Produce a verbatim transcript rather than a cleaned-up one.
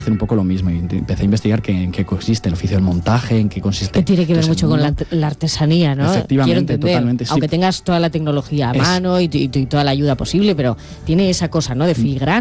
hacer un poco lo mismo y empecé a investigar que, en qué consiste el oficio del montaje, en qué consiste. Que tiene que ver mucho con la, mundo. la artesanía, ¿no? Efectivamente, totalmente. Sí. Aunque tengas toda la tecnología a Es, mano y, y, y toda la ayuda posible, pero tiene esa cosa, ¿no? De filigrana.